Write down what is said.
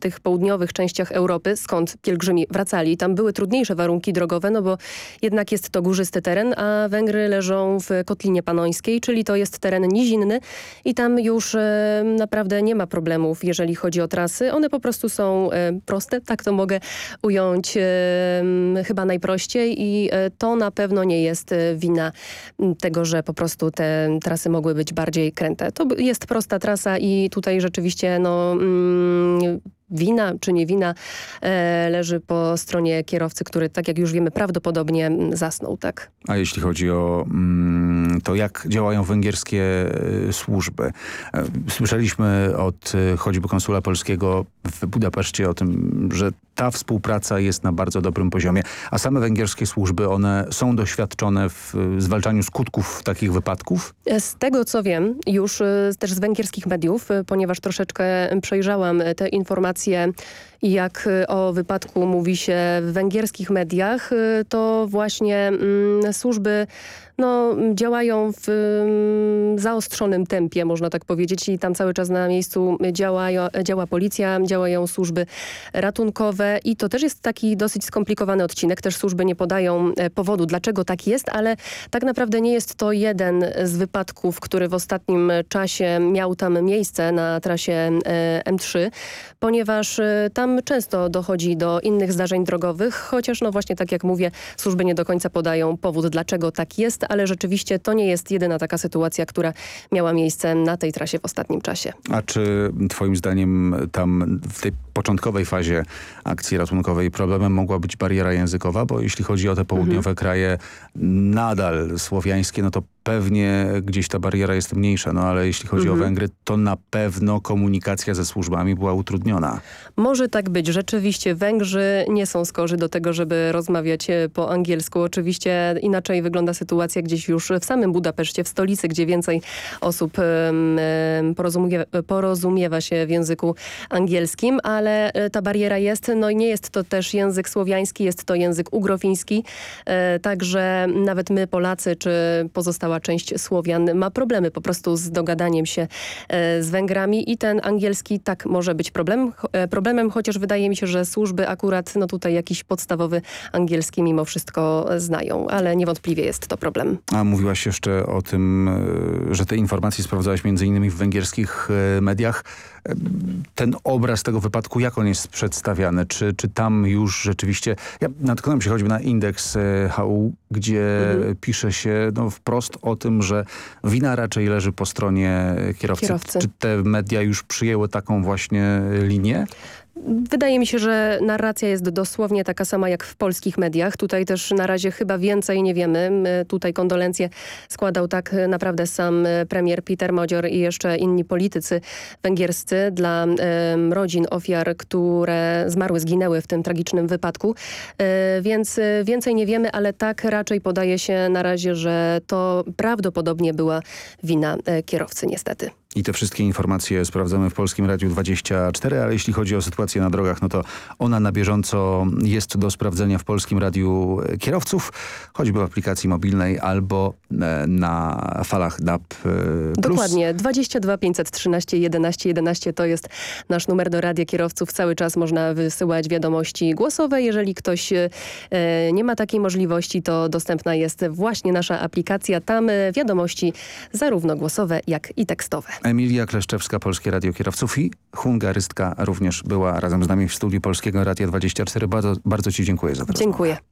tych południowych częściach Europy, skąd pielgrzymi wracali. Tam były trudniejsze warunki drogowe, no bo jednak jest to górzysty teren, a Węgry leżą w Kotlinie Panońskiej, czyli to jest teren nizinny i tam już naprawdę nie ma problemów, jeżeli chodzi o trasy. One po prostu są proste, tak to mogę ująć chyba najprościej i to na pewno nie jest wina tego, że po prostu te trasy mogły być bardziej kręte. To jest prosta trasa i tutaj rzeczywiście wina czy nie wina leży po stronie kierowcy, który, tak jak już wiemy, prawdopodobnie zasnął, tak. A jeśli chodzi o to, jak działają węgierskie służby. Słyszeliśmy od choćby konsula polskiego w Budapeszcie o tym, że ta współpraca jest na bardzo dobrym poziomie. A same węgierskie służby, one są doświadczone w zwalczaniu skutków takich wypadków? Z tego, co wiem, już też z węgierskich mediów, ponieważ troszeczkę przejrzałam te informacje, jak o wypadku mówi się w węgierskich mediach, to właśnie służby działają w zaostrzonym tempie, można tak powiedzieć, i tam cały czas na miejscu działa policja, działają służby ratunkowe i to też jest taki dosyć skomplikowany odcinek. Też służby nie podają powodu, dlaczego tak jest, ale tak naprawdę nie jest to jeden z wypadków, który w ostatnim czasie miał tam miejsce na trasie M3, ponieważ tam często dochodzi do innych zdarzeń drogowych, chociaż właśnie tak jak mówię, służby nie do końca podają powód, dlaczego tak jest, ale rzeczywiście to nie jest jedyna taka sytuacja, która miała miejsce na tej trasie w ostatnim czasie. A czy twoim zdaniem tam w tej początkowej fazie akcji ratunkowej problemem mogła być bariera językowa? Bo jeśli chodzi o te południowe kraje nadal słowiańskie, no to pewnie gdzieś ta bariera jest mniejsza, ale jeśli chodzi o Węgry, to na pewno komunikacja ze służbami była utrudniona. Może tak być. Rzeczywiście Węgrzy nie są skorzy do tego, żeby rozmawiać po angielsku. Oczywiście inaczej wygląda sytuacja gdzieś już w samym Budapeszcie, w stolicy, gdzie więcej osób porozumiewa się w języku angielskim, ale ta bariera jest. No i nie jest to też język słowiański, jest to język ugrofiński. Także nawet my, Polacy, czy pozostała część Słowian ma problemy po prostu z dogadaniem się z Węgrami i ten angielski tak może być problemem, chociaż wydaje mi się, że służby akurat tutaj jakiś podstawowy angielski mimo wszystko znają, ale niewątpliwie jest to problem. A mówiłaś jeszcze o tym, że te informacje sprawdzałaś między innymi w węgierskich mediach. Ten obraz tego wypadku, jak on jest przedstawiany? Czy tam już rzeczywiście... Ja natknąłem się choćby na indeks HU, gdzie pisze się wprost o tym, że wina raczej leży po stronie kierowcy. Czy te media już przyjęły taką właśnie linię? Wydaje mi się, że narracja jest dosłownie taka sama jak w polskich mediach. Tutaj też na razie chyba więcej nie wiemy. Tutaj kondolencje składał tak naprawdę sam premier Peter Modzior i jeszcze inni politycy węgierscy dla rodzin ofiar, które zginęły w tym tragicznym wypadku. Więc więcej nie wiemy, ale tak raczej podaje się na razie, że to prawdopodobnie była wina kierowcy niestety. I te wszystkie informacje sprawdzamy w Polskim Radiu 24, ale jeśli chodzi o sytuację na drogach, to ona na bieżąco jest do sprawdzenia w Polskim Radiu Kierowców, choćby w aplikacji mobilnej albo na falach DAB+. Dokładnie. 22 513 11 11 to jest nasz numer do Radia Kierowców. Cały czas można wysyłać wiadomości głosowe. Jeżeli ktoś nie ma takiej możliwości, to dostępna jest właśnie nasza aplikacja. Tam wiadomości zarówno głosowe, jak i tekstowe. Emilia Kleszczewska, Polskie Radio Kierowców i hungarystka również była razem z nami w studiu Polskiego Radia 24. Bardzo ci dziękuję za to. Dziękuję.